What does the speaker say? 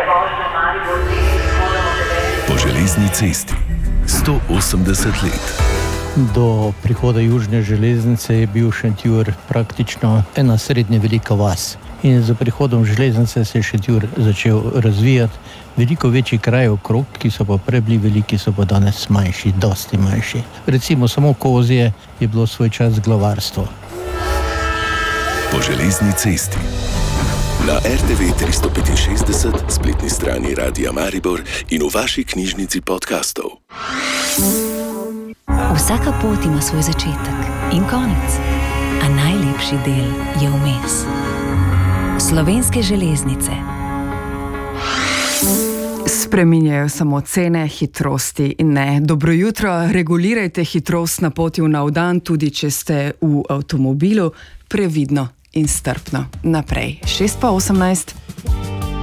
Po železni cesti 180 let. Do prihoda južne železnice je bil Šentjur praktično ena srednje velika vas. In z prihodom železnice se je Šentjur začel razvijati. Veliko večji kraj okrog, ki so pa prej bili veliki, so pa danes manjši, dosti manjši. Recimo samo Kozje je bilo svoj čas glavarstvo. Po železni cesti. Na RTV 365, spletni strani Radia Maribor in v vaši knjižnici podcastov. Vsaka pot ima svoj začetek in konec, a najlepši del je vmes. Slovenske železnice. Spreminjajo samo cene, hitrosti in ne. Dobro jutro, regulirajte hitrost na poti v navdan, tudi če ste v avtomobilu, previdno in strpno. Naprej, 6:18.